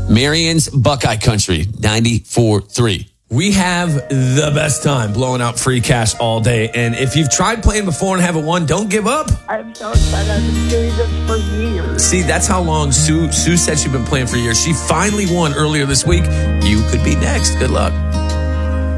Marion's Buckeye Country, 94.3. We have the best time blowing out free cash all day. And if you've tried playing before and haven't won, don't give up. I'm so excited. I've been doing this for years. See, that's how long Sue said she'd been playing for years. She finally won earlier this week. You could be next. Good luck.